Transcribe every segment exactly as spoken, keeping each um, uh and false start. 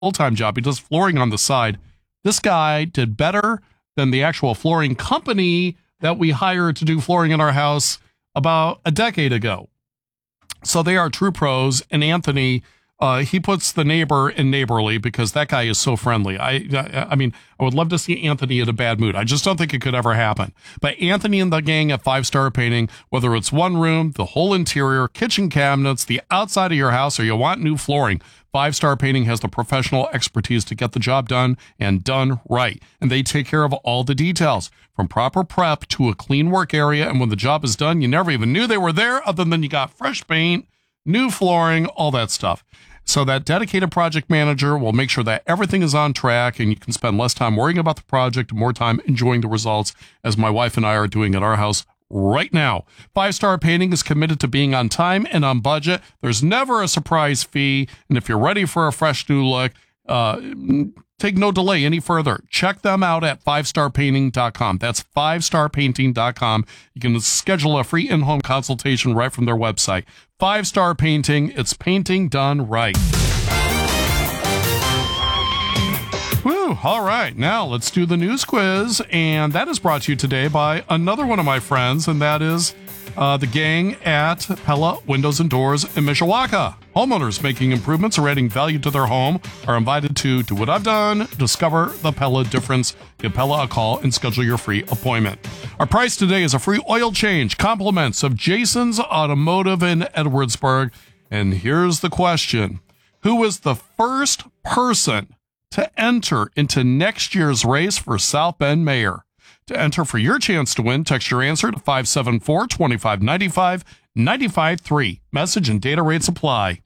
full-time job. He does flooring on the side. This guy did better than the actual flooring company that we hired to do flooring in our house about a decade ago. So they are true pros. And Anthony, uh, he puts the neighbor in neighborly because that guy is so friendly. I, I, I mean, I would love to see Anthony in a bad mood. I just don't think it could ever happen. But Anthony and the gang at Five Star Painting, whether it's one room, the whole interior, kitchen cabinets, the outside of your house, or you want new flooring, Five Star Painting has the professional expertise to get the job done and done right. And they take care of all the details, from proper prep to a clean work area. And when the job is done, you never even knew they were there, other than you got fresh paint, new flooring, all that stuff. So that dedicated project manager will make sure that everything is on track and you can spend less time worrying about the project and more time enjoying the results, as my wife and I are doing at our house right now. Five Star Painting is committed to being on time and on budget. There's never a surprise fee. And if you're ready for a fresh new look, uh, take no delay any further. Check them out at five star painting dot com. That's five star painting dot com. You can schedule a free in-home consultation right from their website. Five Star Painting. It's painting done right. Woo, all right, now let's do the news quiz, and that is brought to you today by another one of my friends, and that is uh, the gang at Pella Windows and Doors in Mishawaka. Homeowners making improvements or adding value to their home are invited to do what I've done, discover the Pella difference. Give Pella a call and schedule your free appointment. Our price today is a free oil change, compliments of Jason's Automotive in Edwardsburg. And here's the question. Who was the first person to enter into next year's race for South Bend mayor? To enter for your chance to win, text your answer to five seven four, two five nine five, nine five three. Message and data rates apply.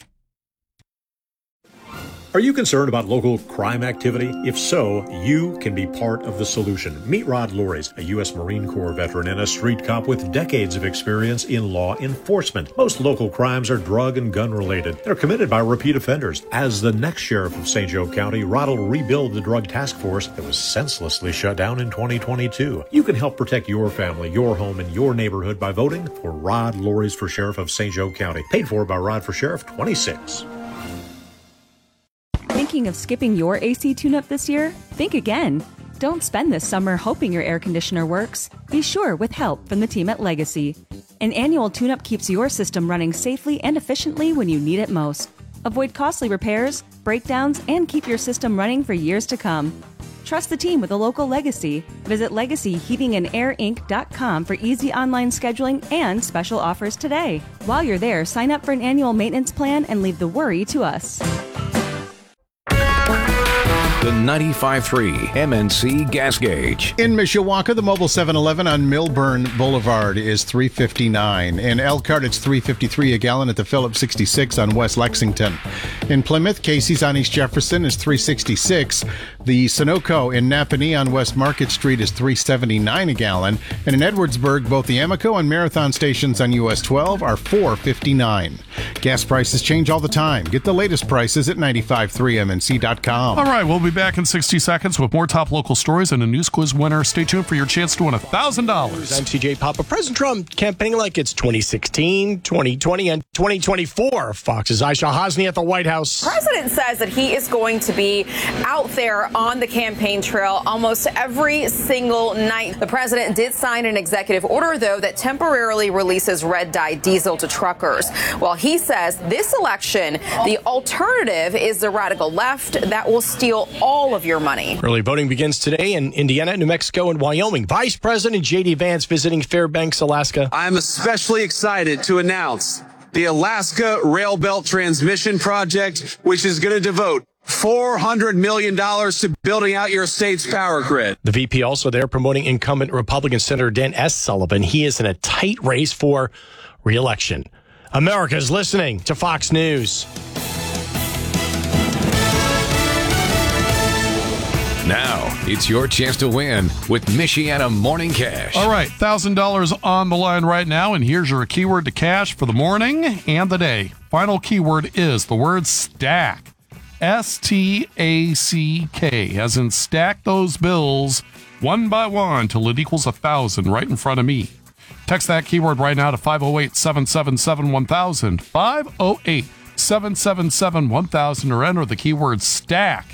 Are you concerned about local crime activity? If so, you can be part of the solution. Meet Rod Loris, a U S Marine Corps veteran and a street cop with decades of experience in law enforcement. Most local crimes are drug and gun related. They're committed by repeat offenders. As the next sheriff of Saint Joe County, Rod will rebuild the drug task force that was senselessly shut down in twenty twenty-two. You can help protect your family, your home, and your neighborhood by voting for Rod Loris for Sheriff of Saint Joe County. Paid for by Rod for Sheriff twenty-six. Thinking of skipping your A C tune-up this year? Think again. Don't spend this summer hoping your air conditioner works. Be sure with help from the team at Legacy. An annual tune-up keeps your system running safely and efficiently when you need it most. Avoid costly repairs, breakdowns, and keep your system running for years to come. Trust the team with a local Legacy. Visit legacy heating and air inc dot com for easy online scheduling and special offers today. While you're there, sign up for an annual maintenance plan and leave the worry to us. The ninety-five point three M N C gas gauge. In Mishawaka, the Mobile seven eleven on Milburn Boulevard is three fifty-nine. In Elkhart, it's three fifty-three a gallon at the Phillips sixty-six on West Lexington. In Plymouth, Casey's on East Jefferson is three sixty-six. The Sunoco in Napanee on West Market Street is three seventy-nine a gallon. And in Edwardsburg, both the Amoco and Marathon stations on U S twelve are four fifty-nine. Gas prices change all the time. Get the latest prices at ninety-five point three M N C dot com. All right, we'll be back in sixty seconds with more top local stories and a news quiz winner. Stay tuned for your chance to win one thousand dollars. I'm T J Papa. President Trump campaigning like it's twenty sixteen, twenty twenty, and twenty twenty-four. Fox's Aisha Hosni at the White House. The president says that he is going to be out there on the campaign trail almost every single night. The president did sign an executive order, though, that temporarily releases red-dye diesel to truckers. While he says this election, the alternative is the radical left that will steal all of your money. Early voting begins today in Indiana, New Mexico, and Wyoming. Vice President J D Vance visiting Fairbanks, Alaska. I'm especially excited to announce the Alaska Rail Belt Transmission Project, which is going to devote four hundred million dollars to building out your state's power grid. The V P also there promoting incumbent Republican Senator Dan S. Sullivan. He is in a tight race for re-election. America's listening to Fox News. Now, it's your chance to win with Michiana Morning Cash. All right, one thousand dollars on the line right now, and here's your keyword to cash for the morning and the day. Final keyword is the word stack. S T A C K, as in stack those bills one by one till it equals one thousand right in front of me. Text that keyword right now to five oh eight, seven seven seven, one thousand, five oh eight, seven seven seven one thousand or enter the keyword STACK